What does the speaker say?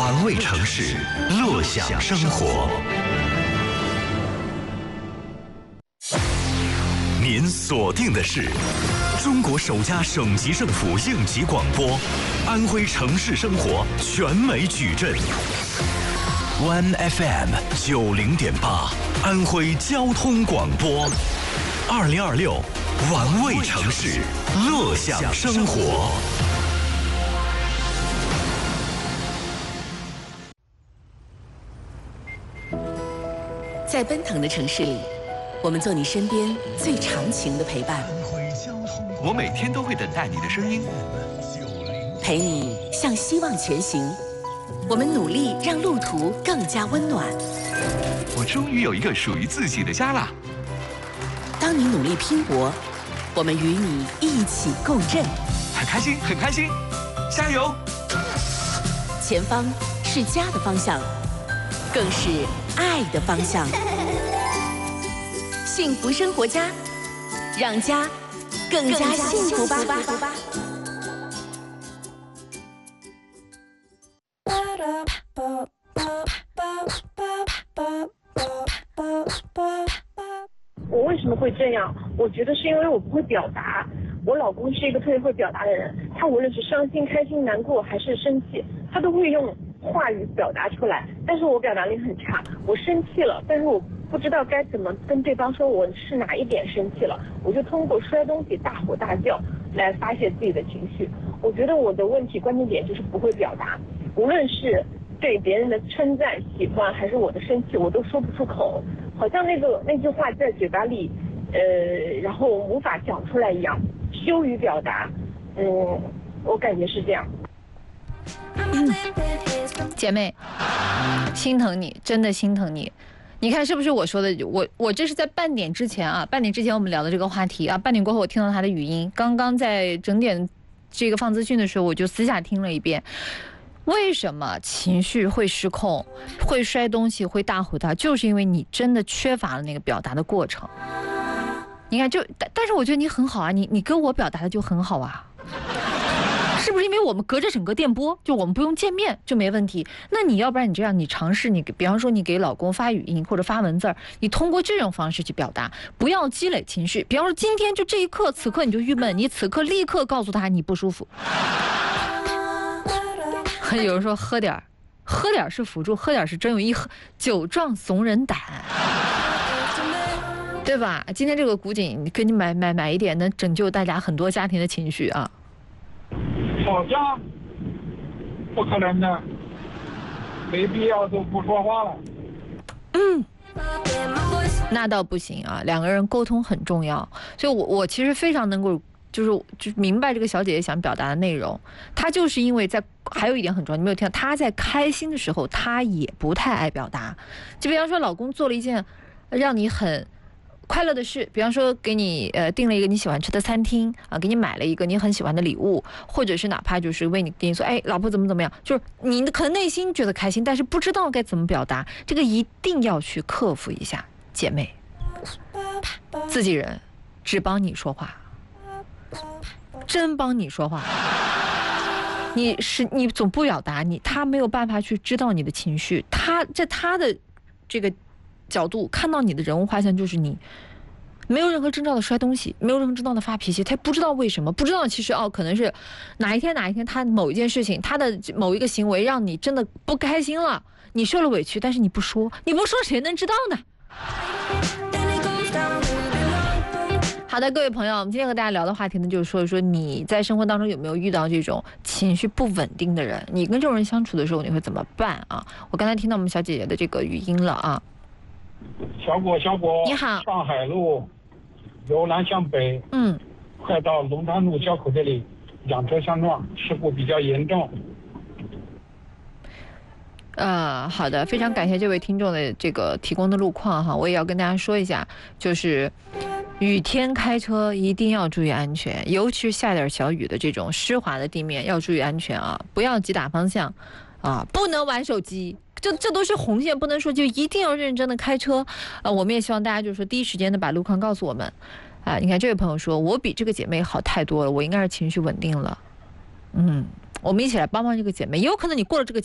玩味城市，乐享生活。您锁定的是中国首家省级政府应急广播，安徽城市生活全美矩阵。One FM 90.8，安徽交通广播。2026，玩味城市，乐享生活。 在奔腾的城市里，我们做你身边最长情的陪伴。 我每天都会等待你的声音， 陪你向希望前行。我们努力让路途更加温暖。 我终于有一个属于自己的家了。 当你努力拼搏，我们与你一起共振。 很开心，很开心，加油！ 前方是家的方向，更是爱的方向。幸福生活家，让家更加幸福吧。 我为什么会这样？我觉得是因为我不会表达。我老公是一个特别会表达的人，他无论是伤心、开心、难过还是生气，他都会用话语表达出来。但是我表达力很差，我生气了，但是我不知道该怎么跟对方说我是哪一点生气了，我就通过摔东西、大吼大叫来发泄自己的情绪。我觉得我的问题关键点就是不会表达，无论是对别人的称赞、喜欢，还是我的生气，我都说不出口，好像那句话在嘴巴里，然后无法讲出来一样，羞于表达。我感觉是这样。 姐妹，心疼你，真的心疼你。你看是不是我说的？我这是在半点之前啊，半点之前我们聊的这个话题啊，半点过后我听到他的语音，刚刚在整点这个放资讯的时候，我就私下听了一遍。为什么情绪会失控，会摔东西，会大吼大叫，就是因为你真的缺乏了那个表达的过程。你看，但是我觉得你很好啊，你跟我表达的就很好啊。是不是因为我们隔着整个电波，就我们不用见面就没问题？那你要不然你这样，你尝试比方说你给老公发语音或者发文字，你通过这种方式去表达，不要积累情绪。比方说今天就这一刻，此刻你就郁闷，你此刻立刻告诉他你不舒服。有人说喝点是辅助，喝点是真有意，酒壮怂人胆，对吧？今天这个古井，你给你买一点，能拯救大家很多家庭的情绪啊。 吵架不可能的，没必要就不说话了。 那倒不行啊，两个人沟通很重要。所以我其实非常能够就是明白这个小姐姐想表达的内容。她就是因为还有一点很重要，你没有听到，她在开心的时候，她也不太爱表达。就比方说，老公做了一件让你很快乐的事，比方说给你订了一个你喜欢吃的餐厅啊，给你买了一个你很喜欢的礼物，或者是哪怕就是给你说，哎，老婆怎么样，就是你可能内心觉得开心，但是不知道该怎么表达，这个一定要去克服一下，姐妹。自己人只帮你说话，真帮你说话。你总不表达，他没有办法去知道你的情绪，他在他的这个角度看到你的人物画像就是你没有任何征兆的摔东西，没有任何征兆的发脾气，他不知道为什么，不知道其实可能是哪一天他某一件事情，他的某一个行为让你真的不开心了，你受了委屈，但是你不说谁能知道呢？好的，各位朋友，我们今天和大家聊的话题呢，就是说一说你在生活当中有没有遇到这种情绪不稳定的人，你跟这种人相处的时候你会怎么办啊？我刚才听到我们小姐姐的这个语音了啊。 小果， 你好。 上海路由南向北，快到龙潭路交口这里，两车相撞，事故比较严重。 好的，非常感谢这位听众的这个提供的路况哈，我也要跟大家说一下，就是雨天开车一定要注意安全，尤其是下点小雨的这种湿滑的地面要注意安全啊，不要急打方向啊，不能玩手机。这都是红线，不能说就一定要认真的开车。我们也希望大家就是说第一时间的把路况告诉我们。你看这位朋友说，我比这个姐妹好太多了，我应该是情绪稳定了。我们一起来帮帮这个姐妹，也有可能你过了这个